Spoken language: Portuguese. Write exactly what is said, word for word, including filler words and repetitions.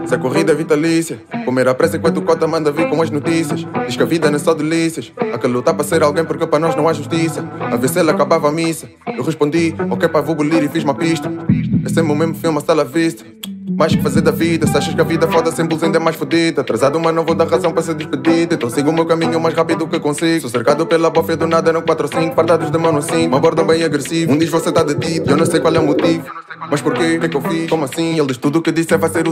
Se a corrida é vitalícia, comer à pressa enquanto o cota manda vir com as notícias. Diz que a vida não é só delícias, há que lutar para ser alguém porque para nós não há justiça. A ver se ela acabava a missa, eu respondi, ok pá, vou bolir e fiz uma pista. É sempre o mesmo filme, hasta la vista. Mais que fazer da vida, se achas que a vida foda sem blues ainda é mais fodida. Atrasado mas não vou dar razão para ser despedido, então sigo o meu caminho o mais rápido que consigo. Sou cercado pela bofia do nada, eram quatro ou cinco fardados de mão assim, me abordam bem agressivo. Um diz você tá detido, eu não sei qual é o motivo, mas porquê, o que é que eu fiz, como assim? Ele diz tudo o que disse é vai ser o